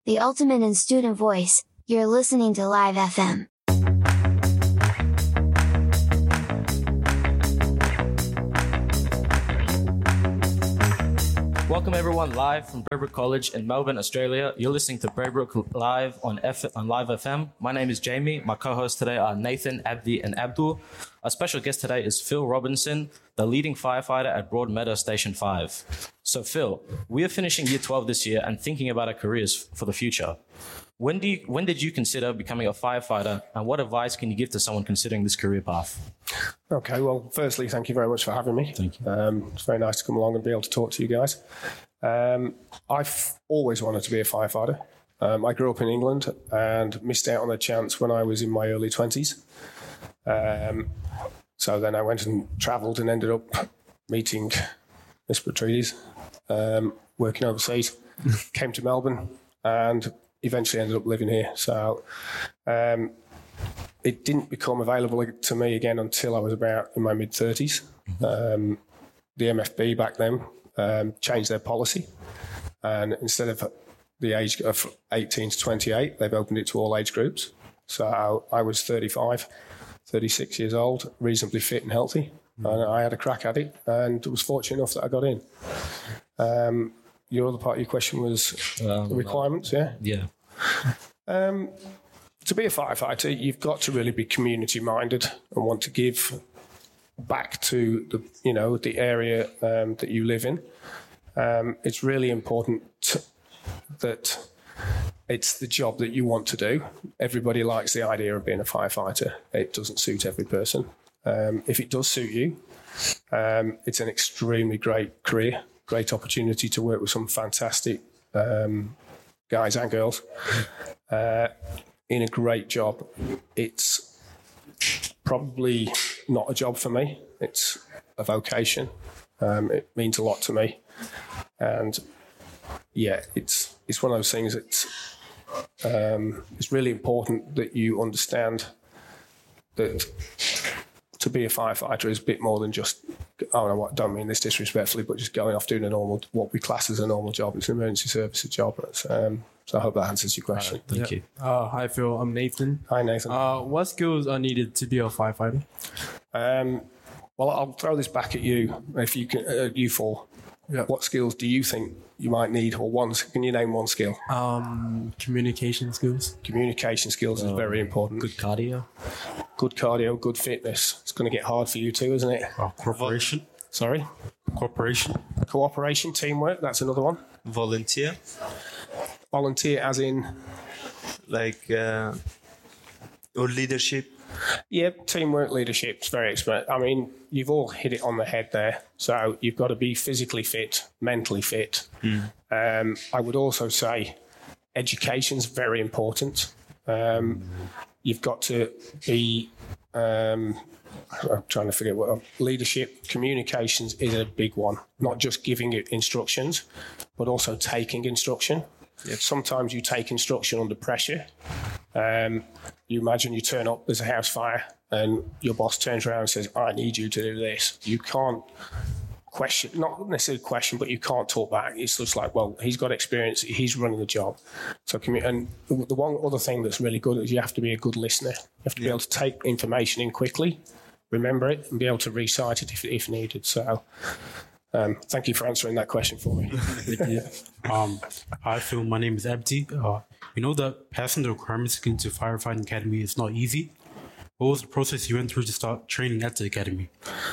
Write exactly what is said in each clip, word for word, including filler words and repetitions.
the ultimate in student voice. You're listening to Live F M. Welcome everyone live from Braybrook College in Melbourne, Australia. You're listening to Braybrook Live on, F- on Live F M. My name is Jamie. My co-hosts today are Nathan, Abdi, and Abdul. Our special guest today is Phil Robinson, the leading firefighter at Broadmeadow Station five. So Phil, we are finishing year twelve this year and thinking about our careers for the future. When do you, when did you consider becoming a firefighter, and what advice can you give to someone considering this career path? Okay, well, firstly, thank you very much for having me. Thank you. Um, it's very nice to come along and be able to talk to you guys. Um, I've always wanted to be a firefighter. Um, I grew up in England and missed out on the chance when I was in my early twenties. Um, so then I went and travelled and ended up meeting Miss Petrides, um, working overseas, came to Melbourne and eventually ended up living here. So um, it didn't become available to me again until I was about in my mid-thirties. Um, the M F B back then um, changed their policy, and instead of the age of eighteen to twenty-eight, they've opened it to all age groups. So I was thirty-five, thirty-six years old, reasonably fit and healthy, mm. and I had a crack at it and was fortunate enough that I got in. Um, your other part of your question was um, the requirements, yeah? Yeah. Um, to be a firefighter, you've got to really be community-minded and want to give back to the, you know, the area um, that you live in. Um, it's really important to, that it's the job that you want to do. Everybody likes the idea of being a firefighter. It doesn't suit every person. Um, if it does suit you, um, it's an extremely great career, great opportunity to work with some fantastic um, guys and girls uh, in a great job. It's probably not a job for me. It's a vocation. Um, it means a lot to me. And yeah, it's it's one of those things that um, it's really important that you understand that to be a firefighter is a bit more than just, oh no, I don't mean this disrespectfully, but just going off doing a normal, what we class as a normal job. It's an emergency services job. Um, so I hope that answers your question. Right, thank yeah. you. Uh, hi, Phil. I'm Nathan. Hi, Nathan. Uh, what skills are needed to be a firefighter? Um, well, I'll throw this back at you. If you can, uh, you four. Yeah. What skills do you think you might need, or one? Can you name one skill? Um, communication skills. Communication skills is Um, very important. Good cardio. Good cardio, good fitness. It's going to get hard for you too, isn't it? Oh, cooperation. Sorry? Cooperation. Cooperation, teamwork, that's another one. Volunteer. Volunteer as in? Like, uh, or leadership. Yeah, teamwork, leadership, it's very expert. I mean, you've all hit it on the head there. So you've got to be physically fit, mentally fit. Mm. Um, I would also say education's very important. Um, you've got to be, um, I'm trying to figure what, leadership, communications is a big one. Not just giving it instructions, but also taking instruction. Yep. Sometimes you take instruction under pressure. Um, you imagine you turn up, there's a house fire, and your boss turns around and says, I need you to do this. You can't question, not necessarily question, but you can't talk back. It's just like, well, he's got experience, he's running the job. So, and the one other thing that's really good is you have to be a good listener. You have to be yeah. able to take information in quickly, remember it, and be able to recite it if, if needed. So, Um, thank you for answering that question for me. um, hi, Phil. My name is Abdi. Uh, you know that passing the requirements to get into firefighting academy is not easy. What was the process you went through to start training at the academy?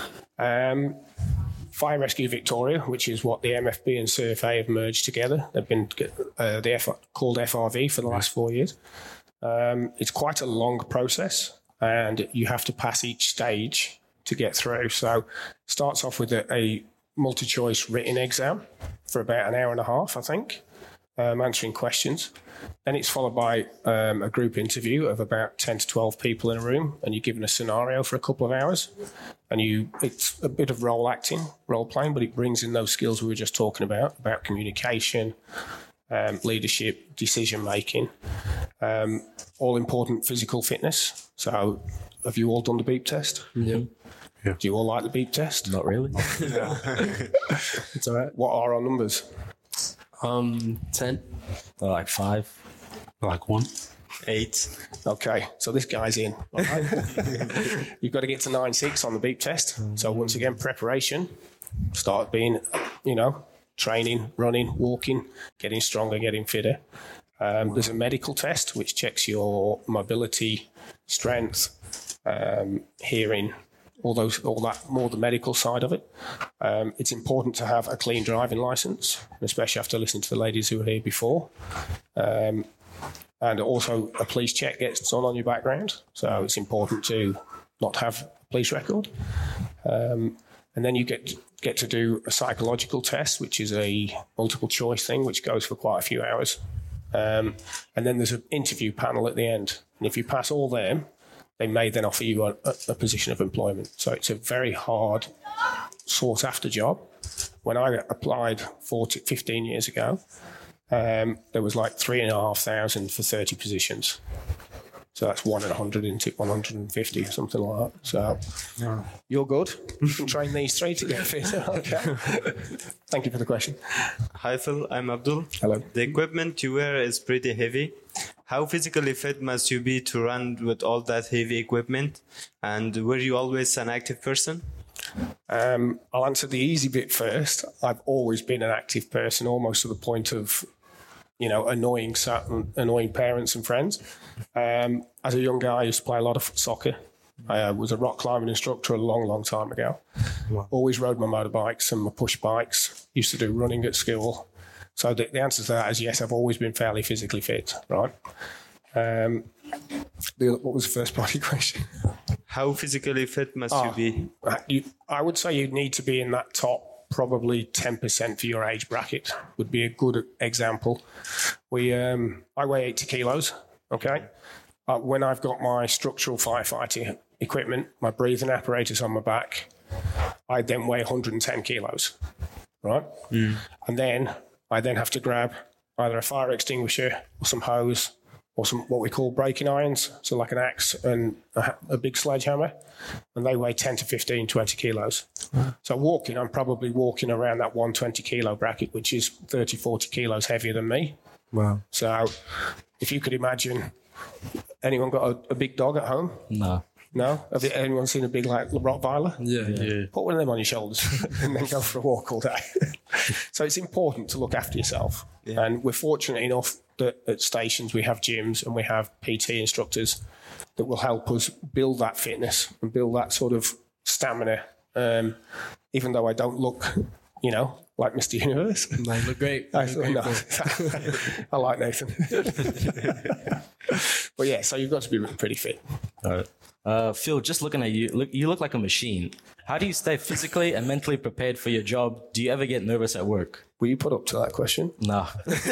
Um, Fire Rescue Victoria, which is what the M F B and C F A have merged together. They've been uh, the F- called F R V for the last four years. Um, it's quite a long process, and you have to pass each stage to get through. So it starts off with a, a multi-choice written exam for about an hour and a half, I think, um, answering questions. Then it's followed by um, a group interview of about ten to twelve people in a room, and you're given a scenario for a couple of hours. And you, it's a bit of role acting, role playing, but it brings in those skills we were just talking about, about communication, um, leadership, decision making, um, all important physical fitness. So have you all done the beep test? Yeah. Yeah. Do you all like the beep test? Not really. It's all right. What are our numbers? Um, ten. Uh, like five. Like one. Eight. Okay, so this guy's in. All right? You've got to get to nine six on the beep test. So once again, preparation. Start being, you know, training, running, walking, getting stronger, getting fitter. Um, there's a medical test which checks your mobility, strength, um, hearing, all those, all that, more the medical side of it. Um, it's important to have a clean driving license, especially after listening to the ladies who were here before. Um, and also a police check gets done on your background, so it's important to not have a police record. Um, and then you get get to do a psychological test, which is a multiple choice thing, which goes for quite a few hours. Um, and then there's an interview panel at the end. And if you pass all them, they may then offer you a, a position of employment. So it's a very hard, sought after job. When I applied forty, fifteen years ago, um, there was like three and a half thousand for thirty positions. So that's one in one hundred into one hundred fifty, something like that. So Yeah. you're good. You can train these three to get fit. Okay. Thank you for the question. Hi Phil, I'm Abdul. Hello. The equipment you wear is pretty heavy. How physically fit must you be to run with all that heavy equipment? And were you always an active person? Um, I'll answer the easy bit first. I've always been an active person, almost to the point of, you know, annoying certain, annoying parents and friends. Um, as a young guy, I used to play a lot of soccer. I uh, was a rock climbing instructor a long, long time ago. Wow. Always rode my motorbikes and my push bikes. Used to do running at school. So the, the answer to that is yes, I've always been fairly physically fit, right? Um, the, what was the first part of your question? How physically fit must you be? Uh, You, I would say you need to be in that top, probably ten percent for your age bracket would be a good example. We, um, I weigh eighty kilos, okay? Uh, when I've got my structural firefighting equipment, my breathing apparatus on my back, I then weigh one hundred ten kilos, right? Mm. And then I then have to grab either a fire extinguisher or some hose or some what we call braking irons, so like an axe and a, a big sledgehammer, and they weigh ten to fifteen, twenty kilos. Mm. So walking, I'm probably walking around that one hundred twenty kilo bracket, which is thirty, forty kilos heavier than me. Wow. So if you could imagine, anyone got a, a big dog at home? No. No? Have you, anyone seen a big like Rottweiler? Yeah. Yeah. Put one of them on your shoulders and then go for a walk all day. So it's important to look after yourself. Yeah. And we're fortunate enough that at stations we have gyms and we have P T instructors that will help us build that fitness and build that sort of stamina. Um, even though I don't look, you know, like Mister Universe. No, you look great. I, You look no, great, I like Nathan. But yeah, so you've got to be pretty fit. All right. Uh, Phil, just looking at you, look, you look like a machine. How do you stay physically and mentally prepared for your job? Do you ever get nervous at work? Were you put up to that question? No.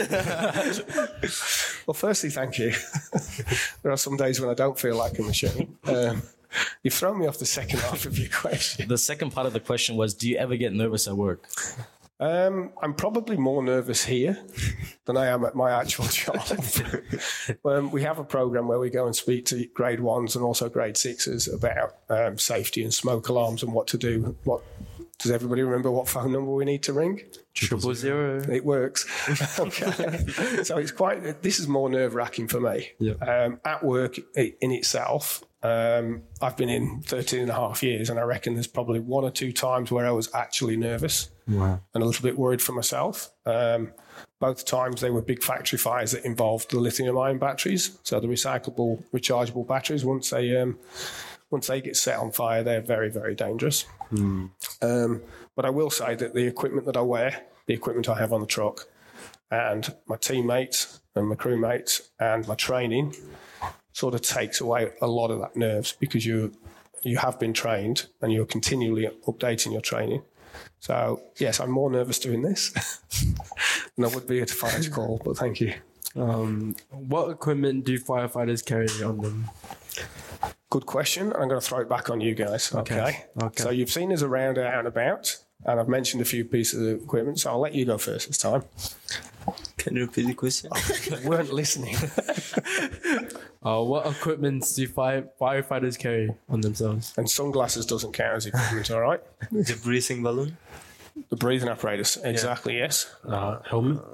Well, firstly, thank you. There are some days when I don't feel like a machine. Um, you've thrown me off the second half of your question. The second part of the question was, do you ever get nervous at work? Um, I'm probably more nervous here than I am at my actual job. um, we have a program where we go and speak to grade ones and also grade sixes about um, safety and smoke alarms and what to do. What does everybody remember? What phone number we need to ring? Triple zero. It works. Okay. So it's quite, this is more nerve wracking for me. Yeah. Um, at work i- in itself, um, I've been in thirteen and a half years and I reckon there's probably one or two times where I was actually nervous Wow. and a little bit worried for myself. Um, both times they were big factory fires that involved the lithium ion batteries. So the recyclable, rechargeable batteries, once they, um, once they get set on fire, they're very, very dangerous. Um, but I will say that the equipment that I wear, the equipment I have on the truck, and my teammates and my crewmates and my training sort of takes away a lot of that nerves because you you have been trained and you're continually updating your training. So, yes, I'm more nervous doing this than I would be at a fire call, but thank you. Um, what equipment do firefighters carry on them? Good question. I'm going to throw it back on you guys. Okay. Okay. Okay. So you've seen us around out and about, and I've mentioned a few pieces of equipment, so I'll let you go first this time. Can you repeat the question? You weren't listening. Uh, what equipment do fire, firefighters carry on themselves? And sunglasses doesn't count as equipment, all right? The breathing balloon? The breathing apparatus, exactly, yes. Uh, helmet.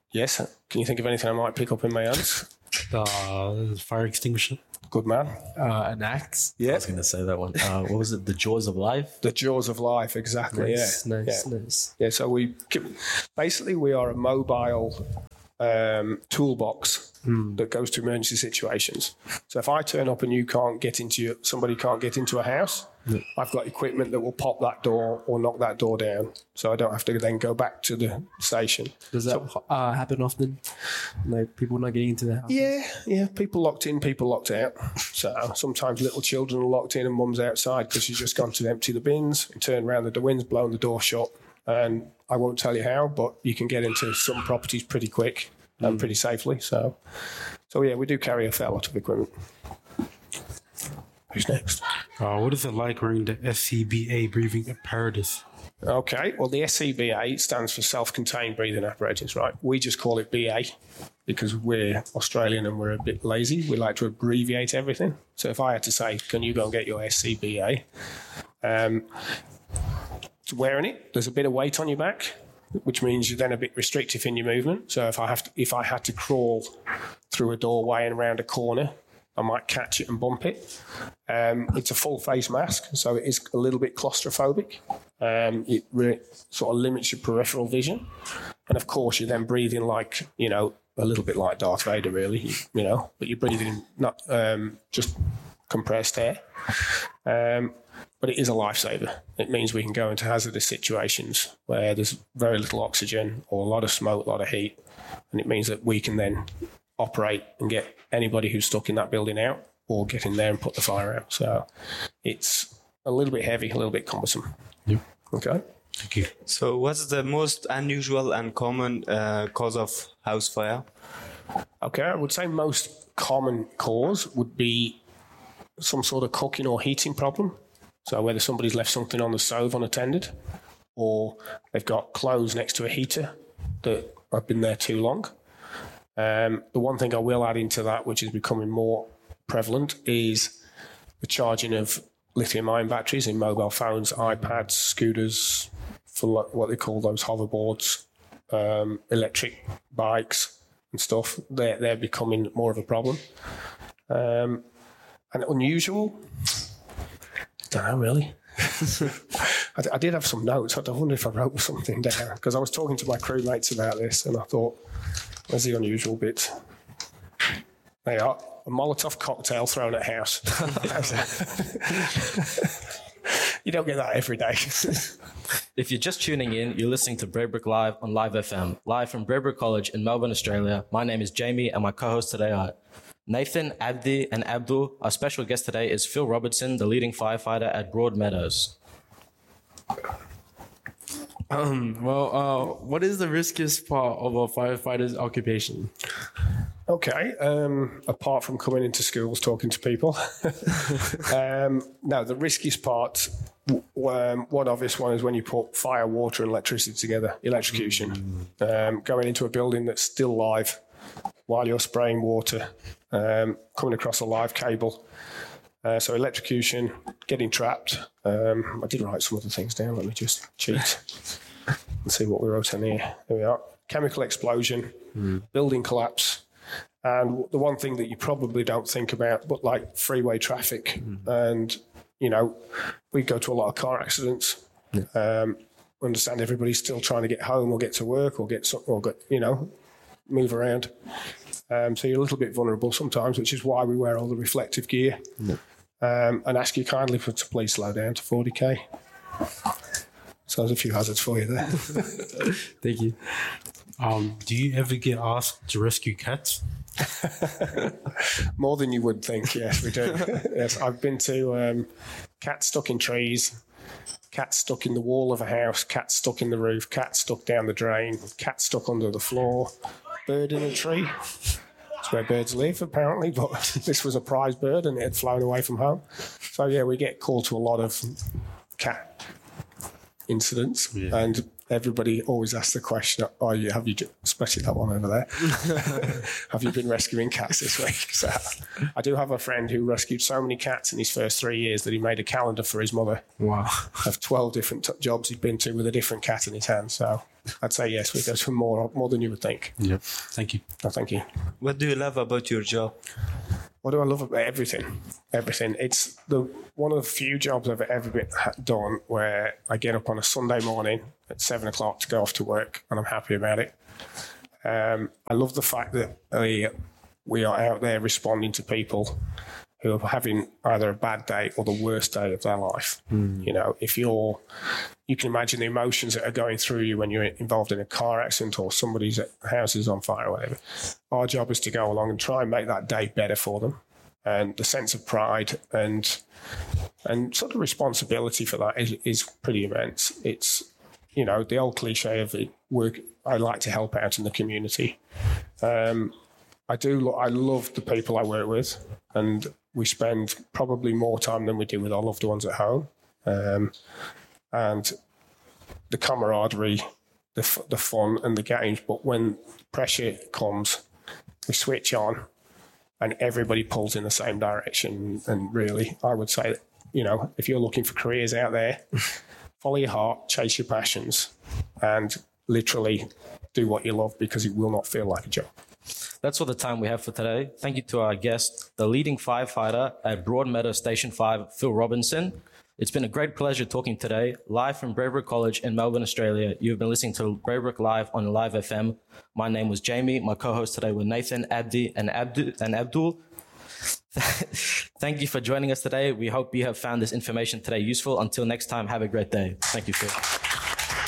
Yes. Can you think of anything I might pick up in my hands? Uh, fire extinguisher. Good man. Uh, an axe. I Yeah. was going to say that one. Uh, what was it? The Jaws of Life? The jaws of life, exactly. Nice, yeah. nice, yeah. nice. Yeah, so we basically we are a mobile um, toolbox that goes to emergency situations. So if I turn up and you can't get into your, somebody can't get into a house, I've got equipment that will pop that door or knock that door down, so I don't have to then go back to the station. Does that uh, happen often? Like people not getting into the house? Yeah, yeah. People locked in, people locked out. So sometimes little children are locked in and mum's outside because she's just gone to empty the bins and turn around, the wind's blown the door shut. And I won't tell you how, but you can get into some properties pretty quick and pretty safely. So, so yeah, we do carry a fair lot of equipment. Who's next? Uh, what is it like wearing the S C B A breathing apparatus? Okay, well, the S C B A stands for self-contained breathing apparatus, right? We just call it B A because we're Australian and we're a bit lazy. We like to abbreviate everything. So if I had to say, can you go and get your S C B A? Um, wearing it, there's a bit of weight on your back, which means you're then a bit restrictive in your movement. So if I have to, if I had to crawl through a doorway and around a corner, I might catch it and bump it. Um, it's a full face mask, so it is a little bit claustrophobic. Um, it re- sort of limits your peripheral vision. And of course, you're then breathing like, you know, a little bit like Darth Vader, really, you, you know, but you're breathing not um, just compressed air. Um, but it is a lifesaver. It means we can go into hazardous situations where there's very little oxygen or a lot of smoke, a lot of heat. And it means that we can then operate and get anybody who's stuck in that building out or get in there and put the fire out. So it's a little bit heavy, a little bit cumbersome. Yep. Okay. Thank you. So, what's the most unusual and common uh, cause of house fire? Okay, I would say most common cause would be some sort of cooking or heating problem. So whether somebody's left something on the stove unattended or they've got clothes next to a heater that have been there too long. Um, the one thing I will add into that, which is becoming more prevalent, is the charging of lithium-ion batteries in mobile phones, iPads, scooters, for what they call those hoverboards, um, electric bikes and stuff. They're, they're becoming more of a problem. Um, and unusual, don't know really. I, I did have some notes. I wonder if I wrote something down because I was talking to my crewmates about this and I thought, where's the unusual bit? There you are. A Molotov cocktail thrown at house. You don't get that every day. If you're just tuning in, you're listening to Braybrook Live on Live F M, live from Braybrook College in Melbourne, Australia. My name is Jamie and my co-hosts today are Nathan, Abdi and Abdul. Our special guest today is Phil Robertson, the leading firefighter at Broadmeadows. Um, well, uh, what is the riskiest part of a firefighter's occupation? Okay, um, apart from coming into schools, talking to people. um, no, the riskiest part, um, one obvious one is when you put fire, water and electricity together, electrocution. Um, going into a building that's still live while you're spraying water, um, coming across a live cable. Uh, so electrocution, getting trapped. Um, I did write some other things down. Let me just cheat and see what we wrote in here. There we are. Chemical explosion, mm. building collapse. And the one thing that you probably don't think about, but like freeway traffic. Mm. And, you know, we go to a lot of car accidents. Yeah. Um, understand everybody's still trying to get home or get to work or get, some, or get, you know, move around. Um, so you're a little bit vulnerable sometimes, which is why we wear all the reflective gear. Yeah. Um, and ask you kindly for to please slow down to forty k. So there's a few hazards for you there. Thank you. Um, do you ever get asked to rescue cats? More than you would think, yes, we do. Yes, I've been to um, cats stuck in trees, cats stuck in the wall of a house, cats stuck in the roof, cats stuck down the drain, cats stuck under the floor, bird in a tree. It's where birds live, apparently, but this was a prize bird and it had flown away from home. So, yeah, we get called to a lot of cat incidents. Yeah. And everybody always asks the question, "Oh, you have you, especially that one over there, have you been rescuing cats this week?" So, I do have a friend who rescued so many cats in his first three years that he made a calendar for his mother. Wow. Of twelve different t- jobs he'd been to with a different cat in his hand. So, I'd say yes, we go to more more than you would think. Yep. Thank you. No, thank you. What do you love about your job? What do I love about everything? Everything. It's the one of the few jobs I've ever been done where I get up on a Sunday morning at seven o'clock to go off to work, and I'm happy about it. Um, I love the fact that we, we are out there responding to people who are having either a bad day or the worst day of their life. Mm. You know, if you're, you can imagine the emotions that are going through you when you're involved in a car accident or somebody's house is on fire or whatever. Our job is to go along and try and make that day better for them. And the sense of pride and and sort of responsibility for that is, is pretty immense. It's, you know, the old cliche of it, work, I like to help out in the community. Um, I do, lo- I love the people I work with, and we spend probably more time than we do with our loved ones at home. Um, and the camaraderie, the, f- the fun and the games. But when pressure comes, we switch on and everybody pulls in the same direction. And really, I would say, that, you know, if you're looking for careers out there, follow your heart, chase your passions, and literally do what you love, because it will not feel like a job. That's all the time we have for today. Thank you to our guest, the leading firefighter at Broadmeadow Station five, Phil Robinson. It's been a great pleasure talking today, live from Braybrook College in Melbourne, Australia. You've been listening to Braybrook Live on Live F M. My name was Jamie. My co-hosts today were Nathan, Abdi, and, Abdu- and Abdul. Thank you for joining us today. We hope you have found this information today useful. Until next time, have a great day. Thank you, Phil.